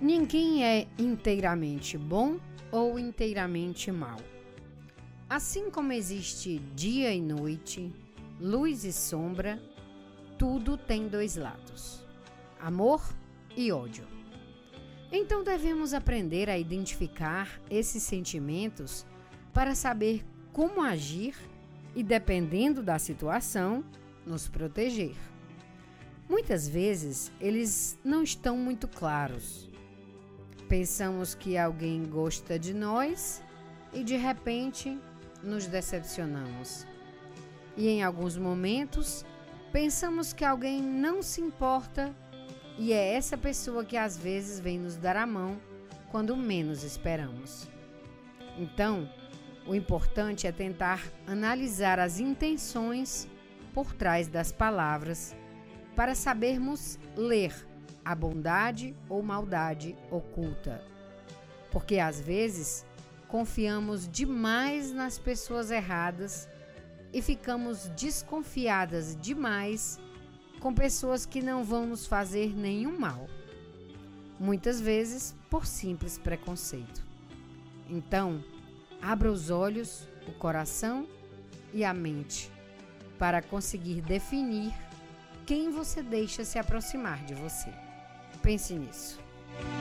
Ninguém é inteiramente bom ou inteiramente mal. Assim como existe dia e noite, luz e sombra, tudo tem dois lados: amor e ódio. Então devemos aprender a identificar esses sentimentos para saber como agir e, dependendo da situação, nos proteger. Muitas vezes eles não estão muito claros. Pensamos que alguém gosta de nós e de repente nos decepcionamos. E em alguns momentos pensamos que alguém não se importa e é essa pessoa que às vezes vem nos dar a mão quando menos esperamos. Então, o importante é tentar analisar as intenções por trás das palavras para sabermos ler a bondade ou maldade oculta. Porque às vezes confiamos demais nas pessoas erradas e ficamos desconfiadas demais com pessoas que não vão nos fazer nenhum mal, muitas vezes por simples preconceito. Então, abra os olhos, o coração e a mente para conseguir definir quem você deixa se aproximar de você. Pense nisso.